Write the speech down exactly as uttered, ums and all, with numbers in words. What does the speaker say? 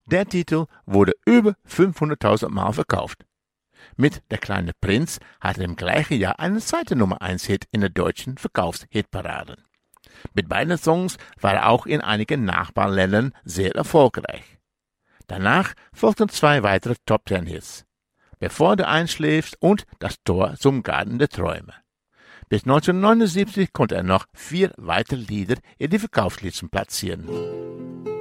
Der Titel wurde über fünfhunderttausend Mal verkauft. Mit Der kleine Prinz hatte er im gleichen Jahr einen zweiten Nummer eins Hit in der deutschen Verkaufshitparaden. Mit beiden Songs war er auch in einigen Nachbarländern sehr erfolgreich. Danach folgten zwei weitere Top-Ten-Hits: Bevor du einschläfst und Das Tor zum Garten der Träume. Bis neunzehnhundertneunundsiebzig konnte er noch vier weitere Lieder in die Verkaufslisten platzieren.